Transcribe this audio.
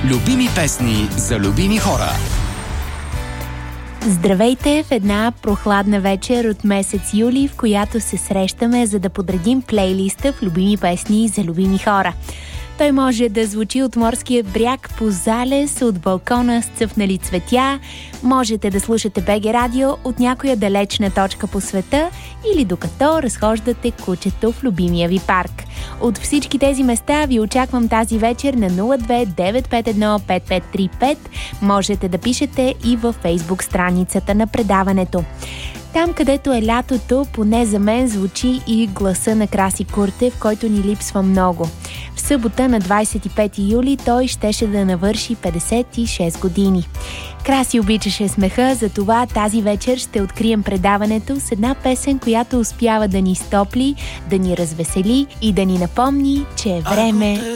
Любими песни за любими хора. Здравейте в една прохладна вечер от месец юли, в която се срещаме, за да подредим плейлиста в любими песни за любими хора. Той може да звучи от морския бряг по залез, от балкона с цъфнали цветя, можете да слушате БГ радио от някоя далечна точка по света или докато разхождате кучето в любимия ви парк. От всички тези места ви очаквам тази вечер на 02-951-5535. Можете да пишете и във Фейсбук страницата на предаването. Там, където е лятото, поне за мен звучи и гласа на Краси Куртев, който ни липсва много. В събота на 25 юли той щеше да навърши 56 години. Краси обичаше смеха, затова тази вечер ще открием предаването с една песен, която успява да ни стопли, да ни развесели и да ни напомни, че е време